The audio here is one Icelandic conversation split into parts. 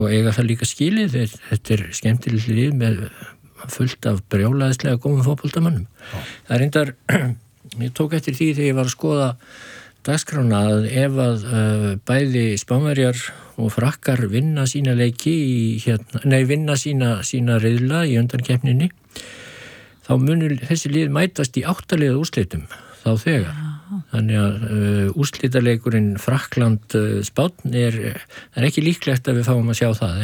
og eiga það líka skilið. Þetta skemmtileg lið með fullt af brjálæðislega góðum fótboltamönnum. Það reyndar, ég tók eftir því þegar ég var að skoða dagskrána að ef að bæði Spánverjar og Frakkar vinna sína leiki vinna sína riðla í undankeppninni, þá munur þessi lið mætast í 8 liða úrslitum þá þegar. Þannig að úrslitaleikurinn Frakkland Spánn er ekki líklegt að við fáum að sjá það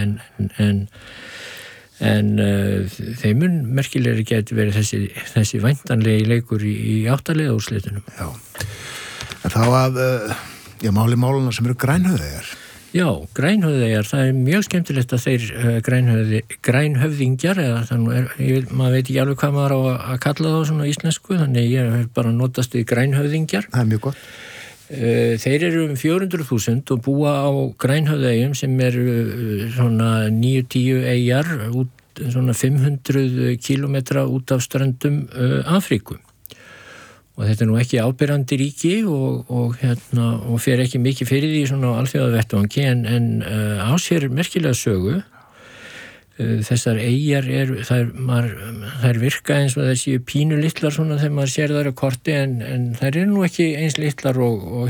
en þeim mun merkilegri geti verið þessi væntanlegi leikur í 8 liða úrslitunum. Já. En þá að máluna sem eru grænhöfðeyjar. Já, grænhöfðeyjar, það mjög skemmtilegt að þeir grænhöfðingjar, eða maður veit ekki alveg hvað maður á að kalla það svona íslensku, þannig ég hef bara notast við grænhöfðingjar. Það mjög gott. Þeir eru 400.000 og búa á grænhöfðeyjum sem eru svona 9-10 eyjar út svona 500 kilometra út af ströndum Afríku. Og þetta nú ekki ábyrrandi ríki og fer ekki mikið fyrir því svona alþjóðavettvangi en á sér merkilega sögu. Þessar eyjar þær virka eins og þessi pínu litlar svona þegar maður sér þær á korti en þær eru nú ekki eins litlar og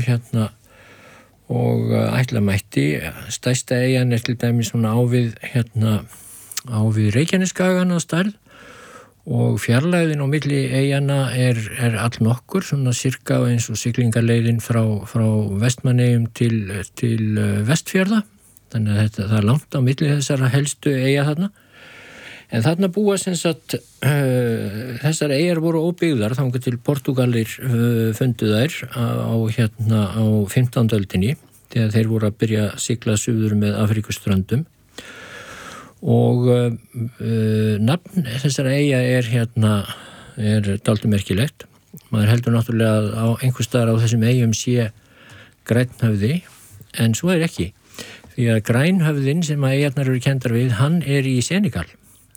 ætlamætti. Stærsta eyjan til dæmis svona á við Reykjanesskagann að stærð. Og fjarlægðin á milli eyjanna er allnokkur, svona sirka eins og siglingarleiðin frá Vestmannaeyjum til Vestfjarða. Þannig að það langt á milli þessara helstu eyja þarna. En þarna búa sem sagt, þessar eyjar voru óbyggðar þangað til Portúgalir fundu þær á 15. öldinni, þegar þeir voru að byrja að sigla suður með Afríkuströndum. Og nafn þessara eyja er dálítið merkilegt. Maður heldur náttúrulega að á einhvers staðar á þessum eyjum sé grænhöfði, en svo ekki. Því að grænhöfðin sem að eyjarnar eru kenndar við, hann er í Senegal.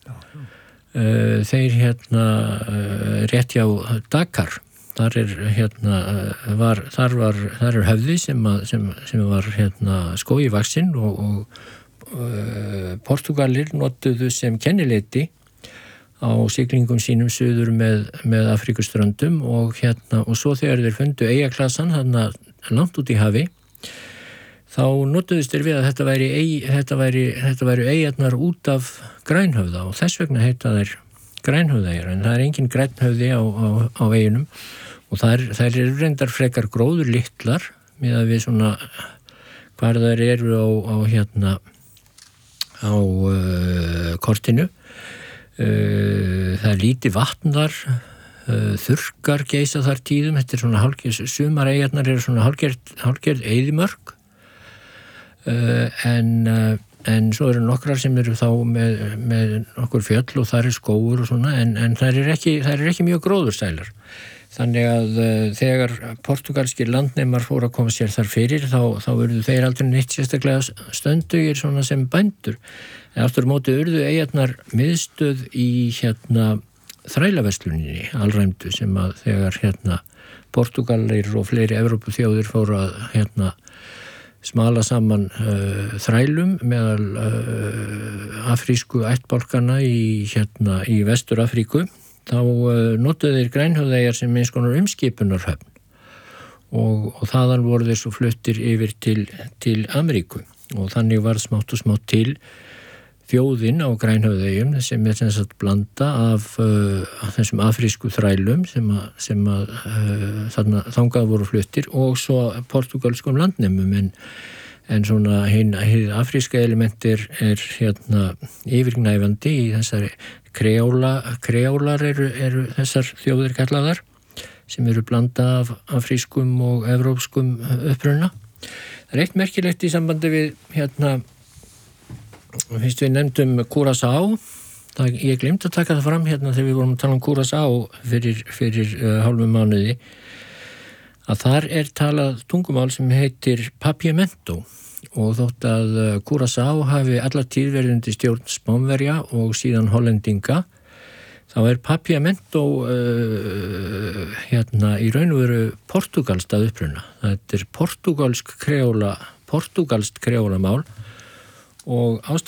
Þeir rétt hjá Dakar. Þar er höfði sem var skógi vaxinn og Portúgalir notuðu sem kennileiti á siglingum sínum suður með Afríkuströndum og svo þegar þeir fundu eyjaklassan þarna langt út í hafi, þá notuðust þeir við að þetta væri eyjarnar út af grænhöfða og þess vegna heita þeir grænhöfðeyjar, en það er engin grænhöfði á eyjunum og þær eru reyndar frekar gróður litlar miðað við svona hvar þær eru á kortinu. Það er lítið vatn þar, þurrkar geisa þar tíðum, þetta er svona sumar eyjarnar eru svona hálfgerð eyðimörk, en svo eru nokkrar sem eru þá með nokkur fjöll og þar er skógur og svona, en þær eru ekki mjög gróðursælar. Þannig að þegar portugalskir landnemar fóru að koma sér þar fyrir þá urðu þeir aldrei neitt sérstaklega stöndugir svona sem bændur. En aftur móti urðu eyjarnar miðstöð í þrælaversluninni alræmdu sem að þegar Portugalir og fleiri Evrópuþjóðir fóru að smala saman þrælum meðal afrísku ættbálkana í Vestur Afríku. Þá notuðu þeir grænhöfðeyjar sem eins konar umskipunarhöfn og þaðan voru þeir svo fluttir yfir til Ameríku og þannig var smátt og smátt til þjóðin á grænhöfðeyjum sem er sem sagt blanda af þessum afrísku þrælum sem þangað voru fluttir og svo portugalskum landnemum en svona hið afríska element er yfirgnæfandi í þessari kreólar eru þessar þjóðir kallaðar sem eru blanda af afrískum og evrópskum uppruna. Það er eitt merkilegt í sambandi við fyrst við nefndum Curaçao. Ég gleymdi að taka það fram þegar við vorum að tala um Curaçao fyrir hálfum mánuði að þar er talað tungumál sem heitir Papiamento og þótt að Curaçao hafi alla tíð verið undir stjórn Spánverja og síðan Hollendinga, þá er Papiamento í raun og veru portugalskt að uppruna. Þetta er portugalskt kreólamál og ástæðan